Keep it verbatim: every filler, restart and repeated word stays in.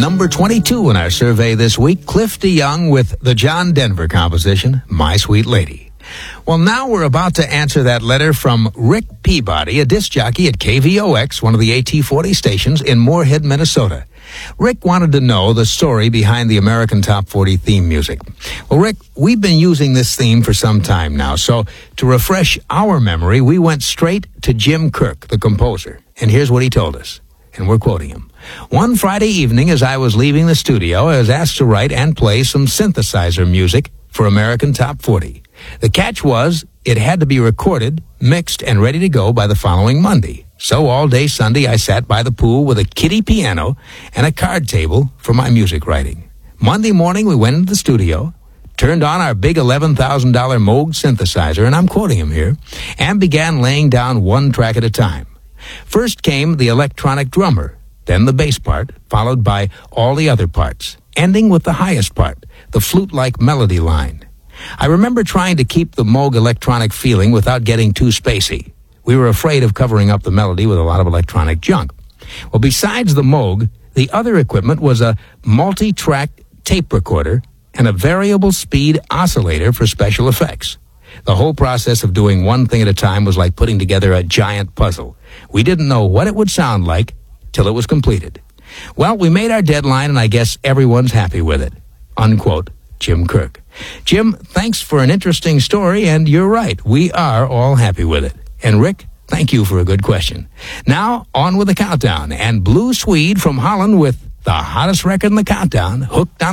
number twenty-two in our survey this week, Cliff DeYoung with the John Denver composition, My Sweet Lady. Well, now we're about to answer that letter from Rick Peabody, a disc jockey at K V O X, one of the A T forty stations in Moorhead, Minnesota. Rick wanted to know the story behind the American Top forty theme music. Well, Rick, we've been using this theme for some time now, so to refresh our memory, we went straight to Jim Kirk, the composer. And here's what he told us, and we're quoting him. One Friday evening, as I was leaving the studio, I was asked to write and play some synthesizer music for American Top forty. The catch was, it had to be recorded, mixed, and ready to go by the following Monday. So all day Sunday, I sat by the pool with a kiddie piano and a card table for my music writing. Monday morning, we went into the studio, turned on our big eleven thousand dollars Moog synthesizer, and I'm quoting him here, and began laying down one track at a time. First came the electronic drummer, then the bass part, followed by all the other parts, ending with the highest part, the flute-like melody line. I remember trying to keep the Moog electronic feeling without getting too spacey. We were afraid of covering up the melody with a lot of electronic junk. Well, besides the Moog, the other equipment was a multi-track tape recorder and a variable speed oscillator for special effects. The whole process of doing one thing at a time was like putting together a giant puzzle. We didn't know what it would sound like till it was completed. Well, we made our deadline, and I guess everyone's happy with it. Unquote, Jim Kirk. Jim, thanks for an interesting story, and you're right. We are all happy with it. And Rick, thank you for a good question. Now, on with the countdown. And Blue Swede from Holland with the hottest record in the countdown, Hooked on